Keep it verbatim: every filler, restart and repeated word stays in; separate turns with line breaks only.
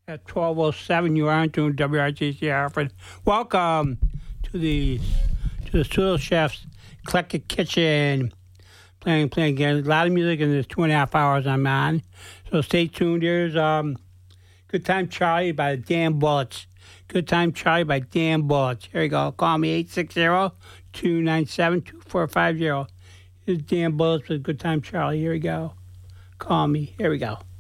At twelve oh seven, you are doing W R G C Hartford. Welcome to the to the Swizzle Chef's Eclectic Kitchen. Playing, playing again. A lot of music in this two and a half hours I'm on. So stay tuned. Here's um, Good Time Charlie by Dan Bullets. Good Time Charlie by Dan Bullets. Here you go. Call me eight six zero, two nine seven, two four five zero. Here's Dan Bullets with Good Time Charlie. Here we go. Call me. Here we go.